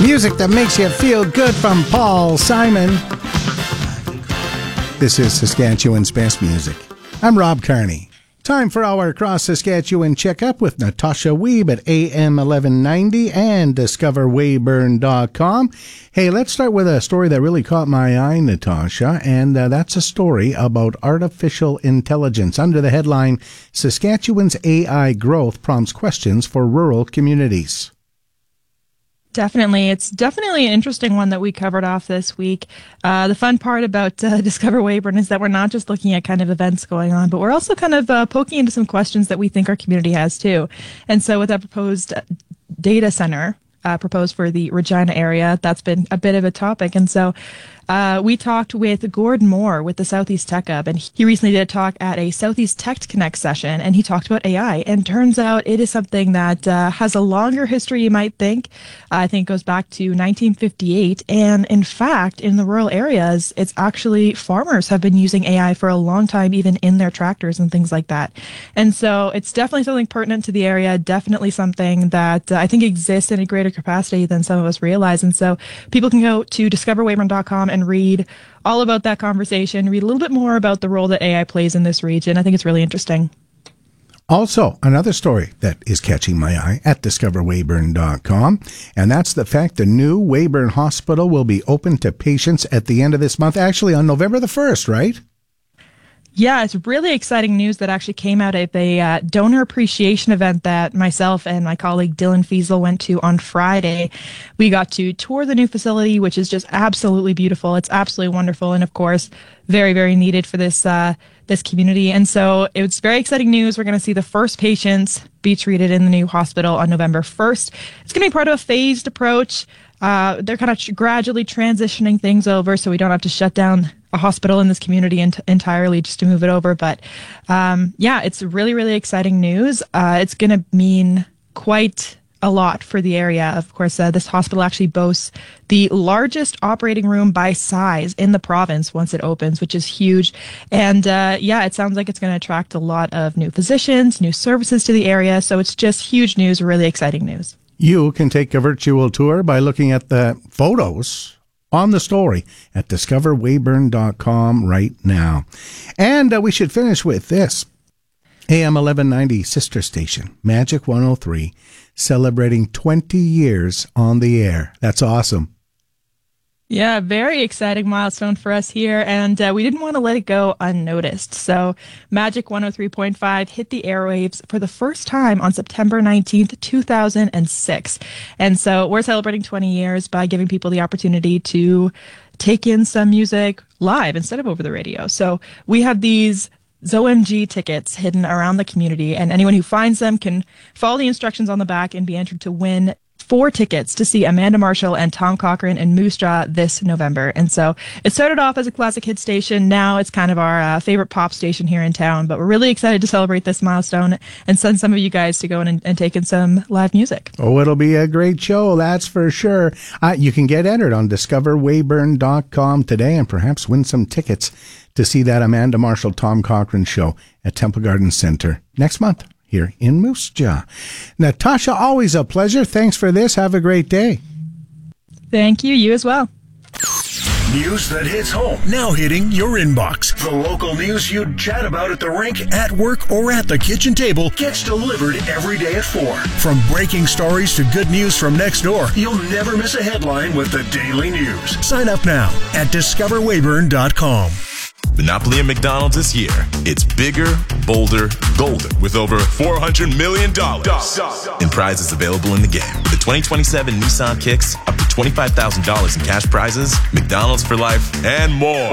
Music that makes you feel good from Paul Simon. This is Saskatchewan's best music. I'm Rob Carney. Time for our Cross Saskatchewan checkup with Natasha Wiebe at AM 1190 and DiscoverWeyburn.com. Hey, let's start with a story that really caught my eye, Natasha, and that's a story about artificial intelligence under the headline, Saskatchewan's AI Growth Prompts Questions for Rural Communities. Definitely. It's definitely an interesting one that we covered off this week. The fun part about Discover Weyburn is that we're not just looking at kind of events going on, but we're also kind of poking into some questions that we think our community has too. And so with that proposed data center proposed for the Regina area, that's been a bit of a topic. And so we talked with Gordon Moore with the Southeast Tech Hub, and he recently did a talk at a Southeast Tech Connect session, and he talked about AI. And turns out it is something that has a longer history you might think. I think it goes back to 1958. And in fact, in the rural areas, it's actually farmers have been using AI for a long time, even in their tractors and things like that. And so it's definitely something pertinent to the area, definitely something that I think exists in a greater capacity than some of us realize. And so people can go to discoverweyburn.com and read all about that conversation, read a little bit more about the role that AI plays in this region. I think it's really interesting. Also, another story that is catching my eye at discoverweyburn.com, and that's the fact the new Weyburn Hospital will be open to patients at the end of this month, actually on November the 1st, right? Yeah, it's really exciting news that actually came out at the donor appreciation event that myself and my colleague Dylan Fiesel went to on Friday. We got to tour the new facility, which is just absolutely beautiful. It's absolutely wonderful, and of course, very, very needed for this this community. And so it's very exciting news. We're going to see the first patients be treated in the new hospital on November 1st. It's going to be part of a phased approach. They're kind of gradually transitioning things over so we don't have to shut down a hospital in this community entirely just to move it over. But yeah, it's really, really exciting news. It's going to mean quite a lot for the area. Of course, this hospital actually boasts the largest operating room by size in the province once it opens, which is huge. And yeah, it sounds like it's going to attract a lot of new physicians, new services to the area. So it's just huge news, really exciting news. You can take a virtual tour by looking at the photos on the story at discoverweyburn.com right now. And we should finish with this. AM 1190 sister station, Magic 103, celebrating 20 years on the air. That's awesome. Yeah, very exciting milestone for us here, and we didn't want to let it go unnoticed. So Magic 103.5 hit the airwaves for the first time on September 19th, 2006. And so we're celebrating 20 years by giving people the opportunity to take in some music live instead of over the radio. So we have these ZOMG tickets hidden around the community, and anyone who finds them can follow the instructions on the back and be entered to win 4 tickets to see Amanda Marshall and Tom Cochrane in Moose Jaw this November. And so it started off as a classic hit station. Now it's kind of our favorite pop station here in town, but we're really excited to celebrate this milestone and send some of you guys to go in and take in some live music. Oh, it'll be a great show, that's for sure. You can get entered on discoverweyburn.com today and perhaps win some tickets to see that Amanda Marshall, Tom Cochrane show at Temple Garden Center next month here in Moose Jaw. Natasha, always a pleasure. Thanks for this. Have a great day. Thank you. You as well. News that hits home, now hitting your inbox. The local news you'd chat about at the rink, at work, or at the kitchen table gets delivered every day at 4. From breaking stories to good news from next door, you'll never miss a headline with the Daily News. Sign up now at discoverweyburn.com. Monopoly at McDonald's this year. It's bigger, bolder, golder with over $400 million in prizes available in the game. With the 2027 Nissan Kicks, up to $25,000 in cash prizes, McDonald's for life, and more.